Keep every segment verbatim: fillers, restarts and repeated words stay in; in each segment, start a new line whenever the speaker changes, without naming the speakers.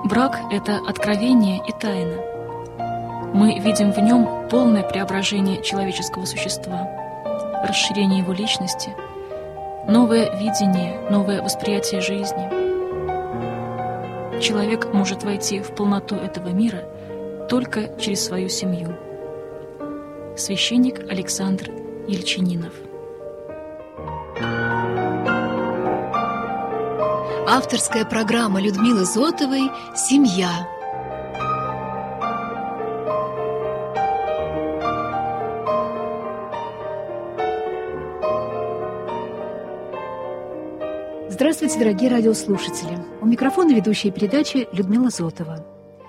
Брак – это откровение и тайна. Мы видим в нем полное преображение человеческого существа, расширение его личности, новое видение, новое восприятие жизни. Человек может войти в полноту этого мира только через свою семью. Священник Александр Ельчининов.
Авторская программа Людмилы Зотовой «Семья».
Здравствуйте, дорогие радиослушатели. У микрофона ведущая передачи Людмила Зотова.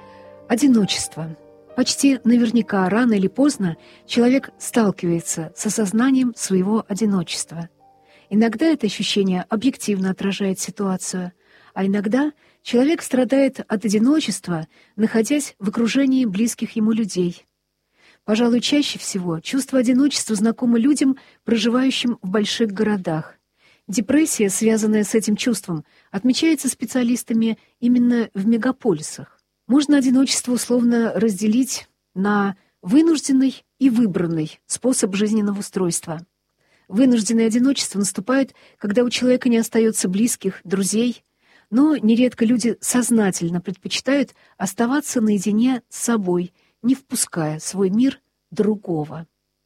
Одиночество. Почти наверняка, рано или поздно, человек сталкивается с осознанием своего одиночества. Иногда это ощущение объективно отражает ситуацию, а иногда человек страдает от одиночества, находясь в окружении близких ему людей. Пожалуй, чаще всего чувство одиночества знакомо людям, проживающим в больших городах. Депрессия, связанная с этим чувством, отмечается специалистами именно в мегаполисах. Можно одиночество условно разделить на вынужденный и выбранный способ жизненного устройства. Вынужденное одиночество наступает, когда у человека не остается близких, друзей, но нередко люди сознательно предпочитают оставаться наедине с собой, не впуская в свой мир другого.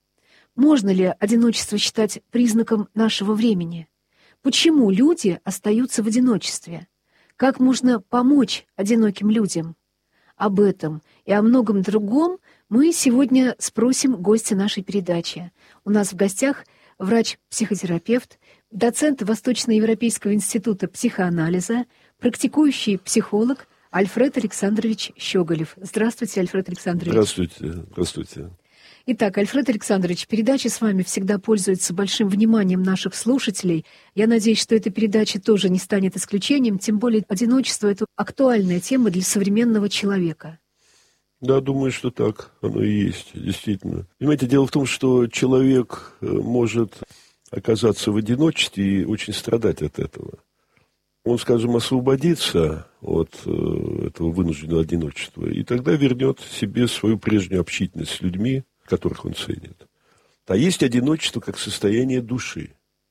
Можно ли одиночество считать признаком нашего времени? Почему люди остаются в одиночестве? Как можно помочь одиноким людям? Об этом и о многом другом мы сегодня спросим гостя нашей передачи. У нас в гостях врач-психотерапевт, доцент Восточноевропейского института психоанализа, практикующий психолог Альфред Александрович Щеголев. Здравствуйте, Альфред Александрович.
Здравствуйте, здравствуйте.
Итак, Альфред Александрович, передача с вами всегда пользуется большим вниманием наших слушателей. Я надеюсь, что эта передача тоже не станет исключением, тем более одиночество – это актуальная тема для современного человека.
Да, думаю, что так оно и есть, действительно. Понимаете, дело в том, что человек может оказаться в одиночестве и очень страдать от этого. Он, скажем, освободится от этого вынужденного одиночества, и тогда вернет себе свою прежнюю общительность с людьми, которых он ценит. А есть одиночество как состояние души,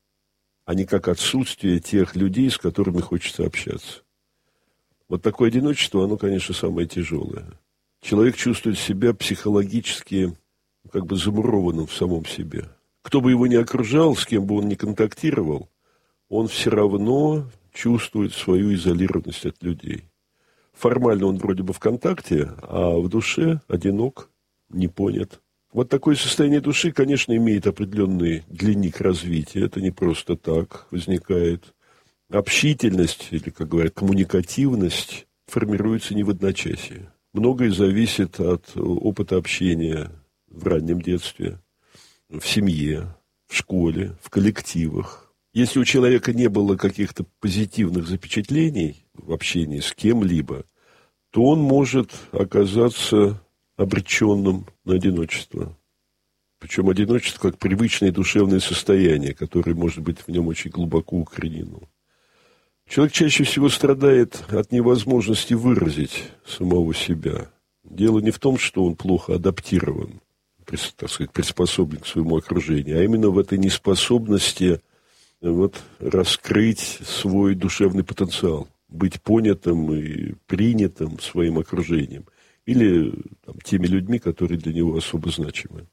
а не как отсутствие тех людей, с которыми хочется общаться. Вот такое одиночество, оно, конечно, самое тяжелое. Человек чувствует себя психологически как бы замурованным в самом себе. Кто бы его ни окружал, с кем бы он ни контактировал, он все равно чувствует свою изолированность от людей. Формально он вроде бы в контакте, а в душе одинок, не понят. Вот такое состояние души, конечно, имеет определенный длинник развития. Это не просто так возникает. Общительность, или, как говорят, коммуникативность формируется не в одночасье. Многое зависит от опыта общения в раннем детстве, в семье, в школе, в коллективах. Если у человека не было каких-то позитивных запечатлений в общении с кем-либо, то он может оказаться обреченным на одиночество. Причем одиночество как привычное душевное состояние, которое может быть в нем очень глубоко укоренено. Человек чаще всего страдает от невозможности выразить самого себя. Дело не в том, что он плохо адаптирован, так сказать, приспособлен к своему окружению, а именно в этой неспособности вот, раскрыть свой душевный потенциал, быть понятым и принятым своим окружением или там, теми людьми, которые для него особо значимы.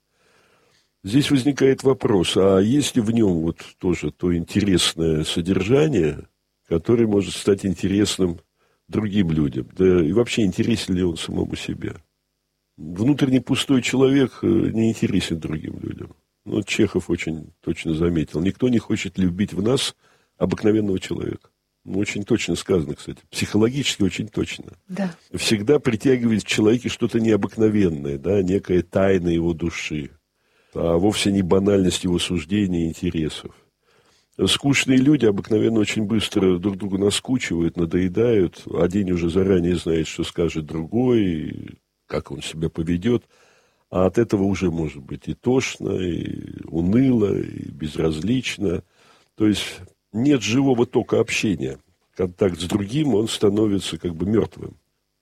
Здесь возникает вопрос, а есть ли в нем вот тоже то интересное содержание, который может стать интересным другим людям, да и вообще интересен ли он самому себе. Внутренне пустой человек не интересен другим людям. Ну, Чехов очень точно заметил. Никто не хочет любить в нас обыкновенного человека. Ну, очень точно сказано, кстати. Психологически очень точно.
Да.
Всегда притягивает в человеке что-то необыкновенное, да, некая тайна его души, а вовсе не банальность его суждений и интересов. Скучные люди обыкновенно очень быстро друг другу наскучивают, надоедают. Один уже заранее знает, что скажет другой, как он себя поведет. А от этого уже может быть и тошно, и уныло, и безразлично. То есть нет живого тока общения. Контакт с другим, он становится как бы мертвым.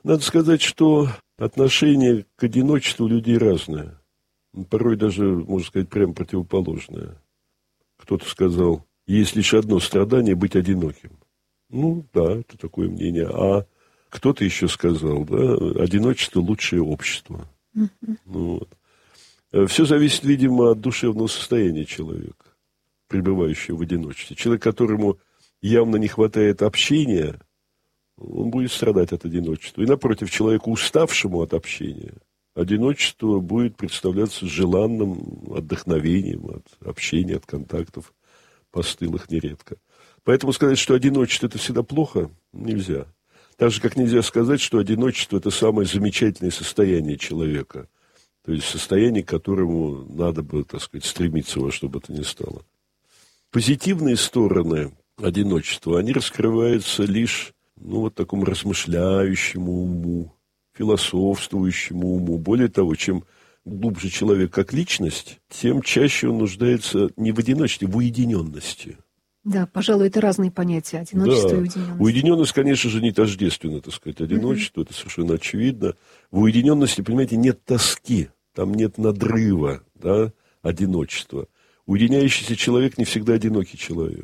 Надо сказать, что отношение к одиночеству у людей разное. Порой даже, можно сказать, прямо противоположное. Кто-то сказал, есть лишь одно страдание – быть одиноким. Ну, да, это такое мнение. А кто-то еще сказал, да, одиночество – лучшее общество. Mm-hmm. Ну, вот. Все зависит, видимо, от душевного состояния человека, пребывающего в одиночестве. Человек, которому явно не хватает общения, он будет страдать от одиночества. И, напротив, человеку, уставшему от общения, одиночество будет представляться желанным отдохновением от общения, от контактов, постылых нередко. Поэтому сказать, что одиночество – это всегда плохо, нельзя. Так же, как нельзя сказать, что одиночество – это самое замечательное состояние человека. То есть состояние, к которому надо бы, так сказать, стремиться во что бы то ни стало. Позитивные стороны одиночества, они раскрываются лишь, ну, вот такому размышляющему уму, философствующему уму. Более того, чем глубже человек как личность, тем чаще он нуждается не в одиночестве, в уединенности.
Да, пожалуй, это разные понятия, одиночество
да.
и уединенность.
Уединенность, конечно же, не тождественно, так сказать, одиночество, uh-huh. это совершенно очевидно. В уединенности, понимаете, нет тоски, там нет надрыва, да, одиночества. Уединяющийся человек не всегда одинокий человек.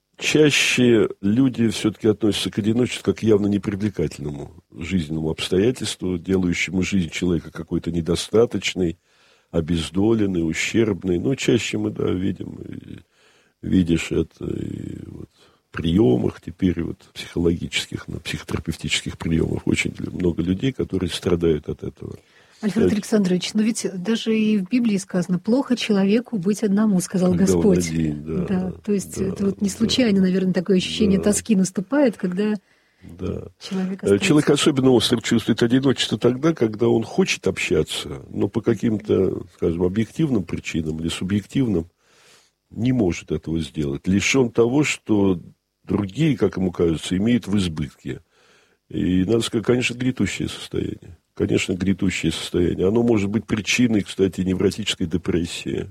Чаще люди все-таки относятся к одиночеству как к явно непривлекательному жизненному обстоятельству, делающему жизнь человека какой-то недостаточной, обездоленной, ущербной. Но чаще мы, да, видим, видишь это и вот в приемах теперь, вот психологических, на психотерапевтических приемах очень много людей, которые страдают от этого.
Альфред это... Александрович, но ведь даже и в Библии сказано, плохо человеку быть одному, сказал когда Господь.
Он один, да,
да, то есть
да,
это вот не случайно, да, наверное, такое ощущение да. тоски наступает, когда
да.
человек остается.
Человек особенно остро чувствует одиночество тогда, когда он хочет общаться, но по каким-то, скажем, объективным причинам или субъективным не может этого сделать. Лишен того, что другие, как ему кажется, имеют в избытке. И, надо сказать, конечно, гнетущее состояние. Конечно, гнетущее состояние. Оно может быть причиной, кстати, невротической депрессии,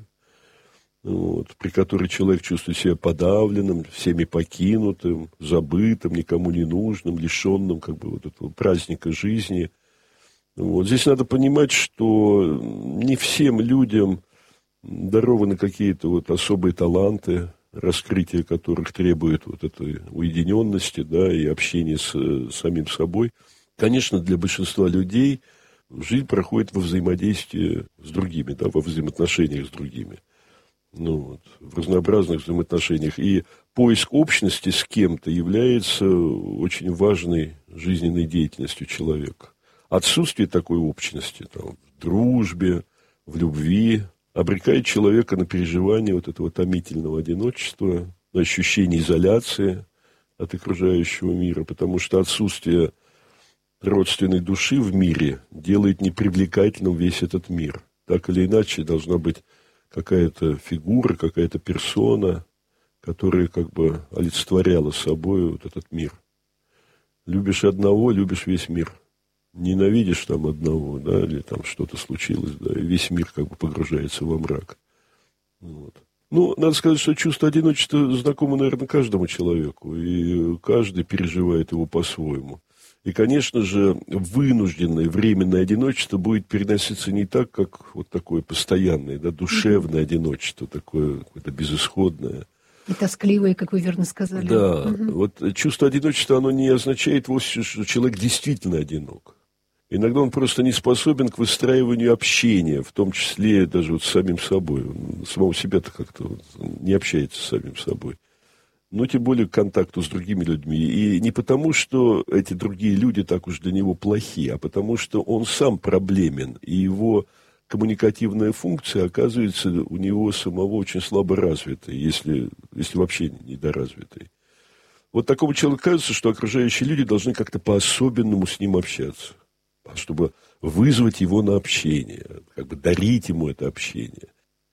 вот, при которой человек чувствует себя подавленным, всеми покинутым, забытым, никому не нужным, лишенным как бы, вот этого праздника жизни. Вот. Здесь надо понимать, что не всем людям дарованы какие-то вот особые таланты, раскрытие которых требует вот этой уединенности, да, и общения с, с самим собой. Конечно, для большинства людей жизнь проходит во взаимодействии с другими, да, во взаимоотношениях с другими. Ну, вот, в разнообразных взаимоотношениях. И поиск общности с кем-то является очень важной жизненной деятельностью человека. Отсутствие такой общности там, в дружбе, в любви обрекает человека на переживание вот этого томительного одиночества, на ощущение изоляции от окружающего мира, потому что отсутствие родственной души в мире делает непривлекательным весь этот мир. Так или иначе, должна быть какая-то фигура, какая-то персона, которая как бы олицетворяла собой вот этот мир. Любишь одного, любишь весь мир. Ненавидишь там одного, да, или там что-то случилось, да, и весь мир как бы погружается во мрак. Вот. Ну, надо сказать, что чувство одиночества знакомо, наверное, каждому человеку, и каждый переживает его по-своему. И, конечно же, вынужденное временное одиночество будет переноситься не так, как вот такое постоянное, да, душевное одиночество, такое какое-то безысходное.
И тоскливое, как вы верно сказали.
Да,
угу.
Вот чувство одиночества, оно не означает вовсе, что человек действительно одинок. Иногда он просто не способен к выстраиванию общения, в том числе даже вот с самим собой. Он самого себя-то как-то вот не общается с самим собой. Но тем более к контакту с другими людьми. И не потому, что эти другие люди так уж для него плохие, а потому, что он сам проблемен, и его коммуникативная функция оказывается у него самого очень слабо развитой, если, если вообще недоразвитой. Вот такому человеку кажется, что окружающие люди должны как-то по-особенному с ним общаться, чтобы вызвать его на общение, как бы дарить ему это общение.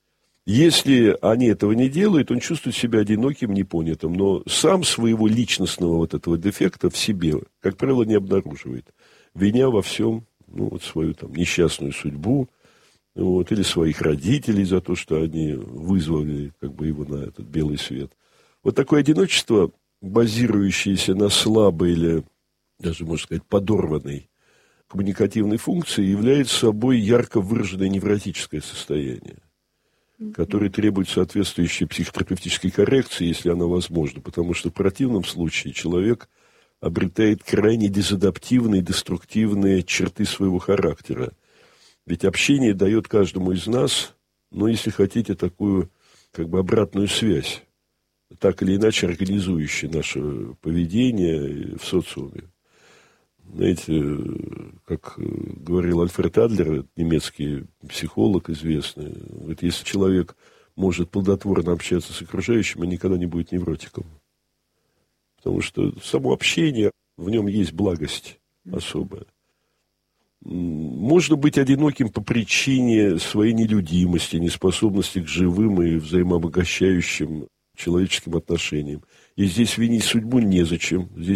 Если они этого не делают, он чувствует себя одиноким, непонятым, но сам своего личностного вот этого дефекта в себе, как правило, не обнаруживает, виня во всем ну, вот свою там, несчастную судьбу, вот, или своих родителей за то, что они вызвали как бы, его на этот белый свет. Вот такое одиночество, базирующееся на слабой или даже, можно сказать, подорванной коммуникативной функции является собой ярко выраженное невротическое состояние, которое требует соответствующей психотерапевтической коррекции, если она возможна, потому что в противном случае человек обретает крайне дезадаптивные, деструктивные черты своего характера. Ведь общение дает каждому из нас, ну, если хотите, такую как бы обратную связь, так или иначе организующую наше поведение в социуме. Знаете, как говорил Альфред Адлер, немецкий психолог известный, говорит, если человек может плодотворно общаться с окружающим, он никогда не будет невротиком. Потому что само общение, в нем есть благость особая. Можно быть одиноким по причине своей нелюдимости, неспособности к живым и взаимообогащающим человеческим отношениям. И здесь винить судьбу незачем. Здесь